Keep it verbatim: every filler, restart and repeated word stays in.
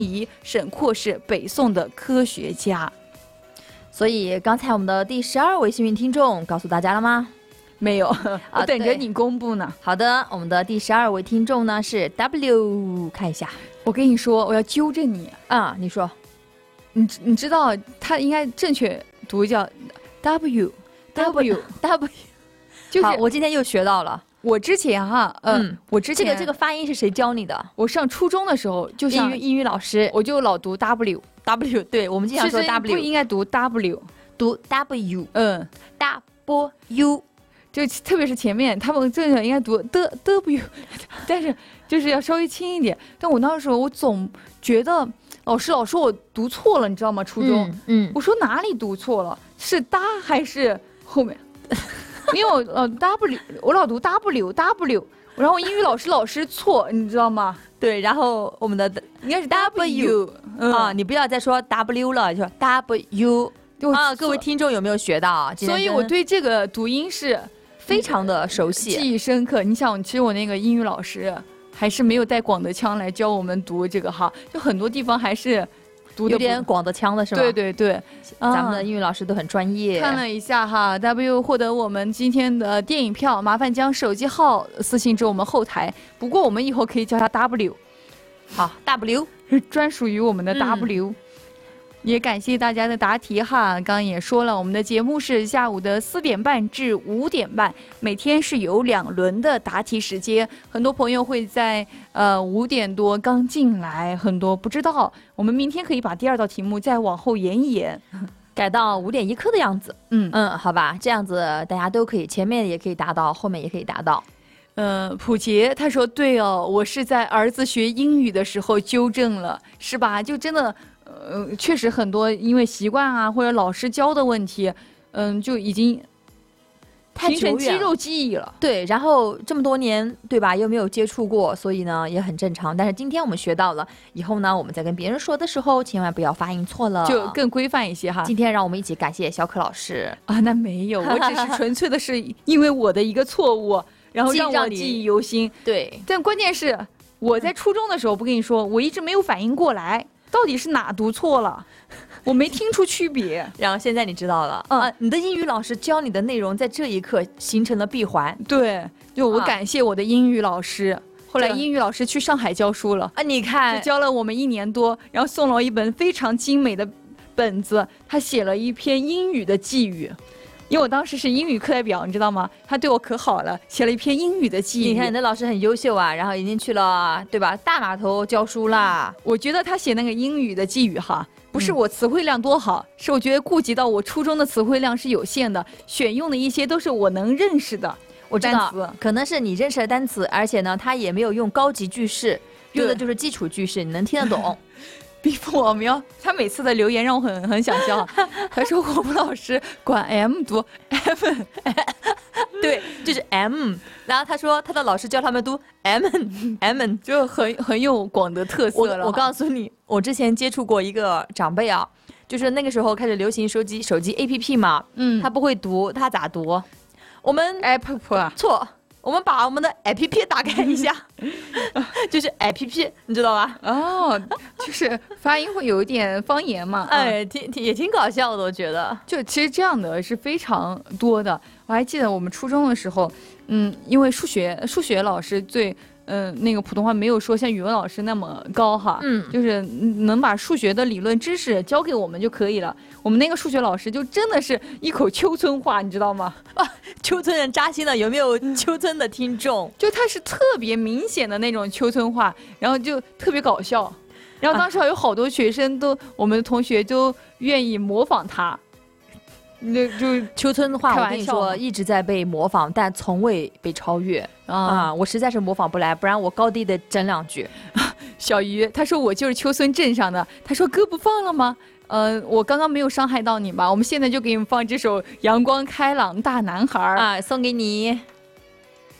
仪、沈括是北宋的科学家。 所以刚才我们的第十二位幸运听众告诉大家了吗？ 没有，我等着你公布呢。 好的，我们的第十二位听众呢是 W， 看一下。 我跟你说，我要纠正你啊，你说， 你你知道他应该正确读叫 W W W， 就是我今天又学到了。 我之前哈，呃、嗯，我之前这个这个发音是谁教你的？ 我上初中的时候就像英语英语老师， 我就老读 W W， 对我们经常说 W， 不应该读 W， 读 W， 嗯 ，W， 就特别是前面他们正常应该读的 W， 但是就是要稍微轻一点。但我那时候我总觉得老师老说我读错了，你知道吗？初中， 嗯，嗯我说哪里读错了？是哒还是后面？因为我呃 W， 我老读 W W， 然后英语老师老师错，你知道吗？ 对，然后我们的应该是 W， 嗯、啊，你不要再说 W 了，就说 W 啊。各位听众有没有学到？ 所以我对这个读音是非常的熟悉， 记忆深刻。你想，其实我那个英语老师还是没有带广德腔来教我们读这个哈，就很多地方还是。 有点广德腔的是吗？ 对对对， 咱们的英语老师都很专业。 看了一下哈 ，W 获得我们今天的电影票，麻烦将手机号私信至我们后台。不过我们以后可以叫他 W， 好 ，W 是专属于我们的 W。嗯也感谢大家的答题哈，刚刚也说了，我们的节目是下午的四点半至五点半，每天是有两轮的答题时间。很多朋友会在呃五点多刚进来，很多不知道，我们明天可以把第二道题目再往后延一延， 改到五点一刻的样子。 嗯嗯，好吧，这样子大家都可以，前面也可以达到，后面也可以达到。 呃，普杰他说对哦，我是在儿子学英语的时候纠正了，是吧？就真的。呃，确实很多因为习惯啊或者老师教的问题，嗯，就已经形成肌肉记忆了。 对，然后这么多年，对吧？又没有接触过，所以呢也很正常。但是今天我们学到了，以后呢我们在跟别人说的时候，千万不要发音错了， 就更规范一些哈。 今天让我们一起感谢小可老师啊，那没有，我只是纯粹的是因为我的一个错误，然后让我记忆犹新。 对， 但关键是我在初中的时候，不跟你说，我一直没有反应过来。到底是哪读错了？我没听出区别。 然后现在你知道了，嗯、啊，你的英语老师教你的内容在这一刻形成了闭环。 对，就我感谢我的英语老师。啊、后来英语老师去上海教书了啊，你看， 教了我们一年多，然后送了我一本非常精美的本子，他写了一篇英语的寄语。因为我当时是英语课代表，你知道吗？他对我可好了，写了一篇英语的寄语。 你看你的老师很优秀啊，然后已经去了，对吧？大码头教书啦。 我觉得他写那个英语的寄语哈，不是我词汇量多好，嗯、是我觉得顾及到我初中的词汇量是有限的，选用的一些都是我能认识的。 我知道，可能是你认识的单词，而且呢，他也没有用高级句式，用的就是基础句式，你能听得懂。 逼迫我喵，他每次的留言让我很很想笑。他说我们老师管 M 读 M， 对，就是 M。然后他说他的老师教他们读 M M， 就很很有广德特色了。 我, 我告诉你，我之前接触过一个长辈啊，就是那个时候开始流行手机手机 A P P 嘛，嗯，他不会读，他咋读？我们 App 啊， 错。我们把我们的 A P P 打开一下，就是 A P P， 你知道吧？ 哦，就是发音会有一点方言嘛。 哎，挺挺也挺搞笑的，我觉得。 就其实这样的是非常多的。我还记得我们初中的时候，嗯，因为数学数学老师最。嗯，那个普通话没有说像语文老师那么高哈，嗯，就是能把数学的理论知识教给我们就可以了。我们那个数学老师就真的是一口秋村话，你知道吗？ 啊，秋村人扎心了，有没有秋村的听众？ 就他是特别明显的那种秋村话，然后就特别搞笑。然后当时还有好多学生都，我们的同学都愿意模仿他。那就秋村话，我跟你说，一直在被模仿，但从未被超越啊、啊！我实在是模仿不来，不然我高低得整两句。 小鱼他说我就是秋村镇上的，他说歌不放了吗？呃，我刚刚没有伤害到你吧？我们现在就给你们放这首《阳光开朗大男孩》 啊，送给你。